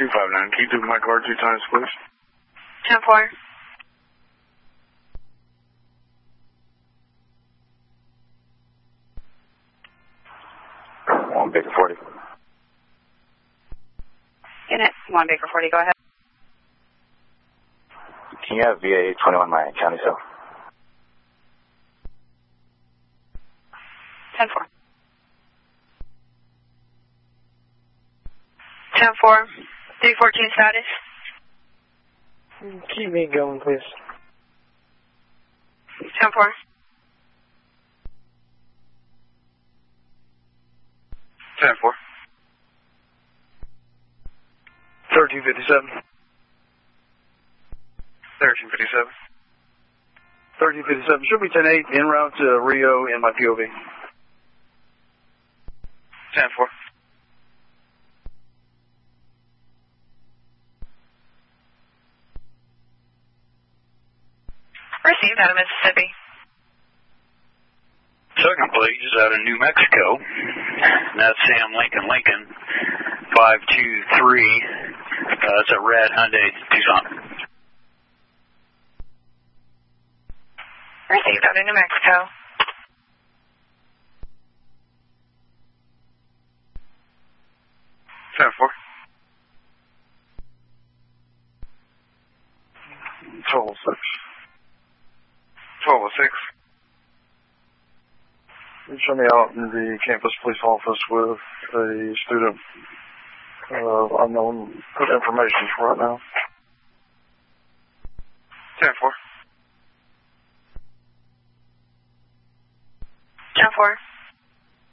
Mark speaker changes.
Speaker 1: 259. Can you do my card 2 times, please?
Speaker 2: 10-4.
Speaker 3: 1 Baker 40.
Speaker 2: Unit 1 Baker 40, go ahead.
Speaker 3: Can you have VA 21 Miami County Cell?
Speaker 2: 10-4. 10-4. 314 status.
Speaker 4: Keep me going, please.
Speaker 2: 10-4.
Speaker 1: 10-4.
Speaker 4: 1357.
Speaker 1: 1357.
Speaker 4: 1357. Should be 10-8 en route to Rio in my POV.
Speaker 1: 10-4.
Speaker 2: Received out of Mississippi.
Speaker 1: Second plate is out of New Mexico. That's Sam Lincoln. 523. That's a red Hyundai Tucson.
Speaker 2: Received out of New Mexico.
Speaker 1: Ten four.
Speaker 4: 1206.
Speaker 1: 1206.
Speaker 4: You show me out in the campus police office with a student unknown information for right now.
Speaker 1: 10-4.
Speaker 2: 10-4.